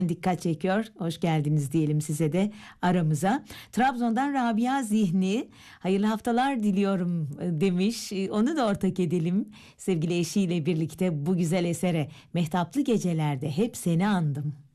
dikkat çekiyor. Hoş geldiniz diyelim size de aramıza. Trabzon'dan Rabia Zihni hayırlı haftalar diliyorum demiş. Onu da ortak edelim. Sevgili eşiyle birlikte bu güzel esere Mehtaplı gecelerde hep seni andım.